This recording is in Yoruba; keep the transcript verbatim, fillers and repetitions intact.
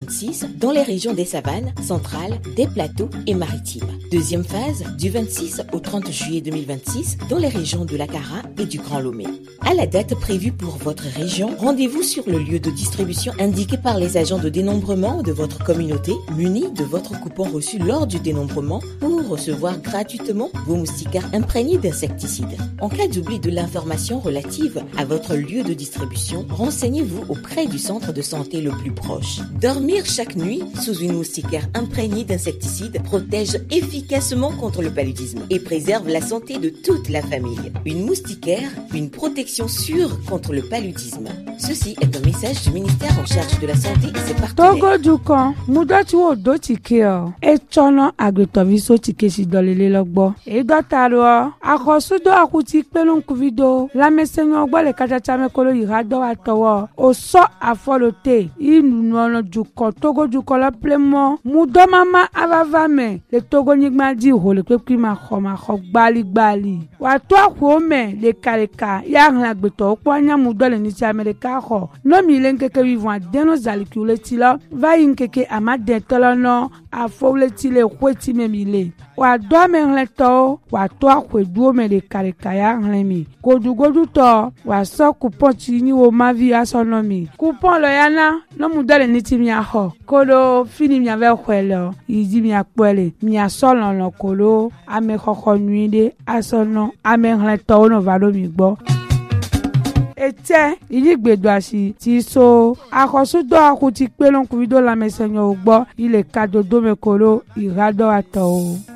vingt-six dans les régions des savanes, centrales, des plateaux et maritimes. Deuxième phase du vingt-six au trente juillet deux mille vingt-six dans les régions de l'Akara et du Grand Lomé. À la date prévue pour votre région, rendez-vous sur le lieu de distribution indiqué par les agents de dénombrement de votre communauté, munis de votre coupon reçu lors du dénombrement pour recevoir gratuitement vos moustiquaires imprégnés d'insecticides. En cas d'oubli de l'information relative à votre lieu de distribution, renseignez-vous auprès du centre de santé le plus proche. Dormir chaque nuit sous une moustiquaire imprégnée d'insecticides protège efficacement contre le paludisme et préserve la santé de toute la famille. Une moustiquaire, une protection sûre contre le paludisme. Ceci est un message du ministère en charge de la santé et ses partenaires. Togo dukan, mudati wo do tike o. E chono agretoviso tike si dolele logbo. E dotaro, akosudo akuti pelon kuvido. La mesenyo ogbo le kachacha mekolo yirado atowo. Oso afolote. Inu nono dukan, Togo dukan la plemo. Mudo mama avavame. Le Togo nigma di ho le kwekwi ma khoma khok bali bali. Watu akwome le kaleka. Ya ngagbeto kwanya mudo le nisi Amerika ho. No milenkeke vivant deno zalikule tilo. Va yinkeke amade tolo no. Afole tile kweti memile. Wa do menleto. Wa to akwe duo me le kaleka ya nglemi. Godu godu to. Wa so kupon chini wo mavi asonomi. Kupon lo yana. No mudo le niti mi ho. Kolo fini mi ave kwelo. Yidi mi akwele. Mi asolo no kolo. Ame koko nuide. Asono. Ame nleto no valo mi gbo. Ete iligbedo asi ti so akosudo akuti pelon kuvido la mesenyo ugbo ile kadodo mekolo irado ato.